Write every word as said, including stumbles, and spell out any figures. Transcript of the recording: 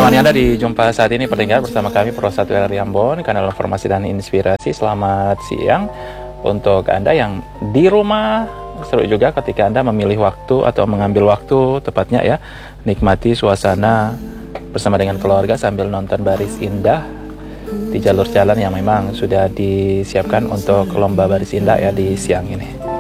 menemani Anda di jumpa saat ini pendengar bersama kami Pro satu R Ambon, kanal informasi dan inspirasi. Selamat siang untuk Anda yang di rumah. Seru juga ketika Anda memilih waktu atau mengambil waktu tepatnya ya, nikmati suasana bersama dengan keluarga sambil nonton baris indah di jalur jalan yang memang sudah disiapkan untuk lomba baris indah ya di siang ini.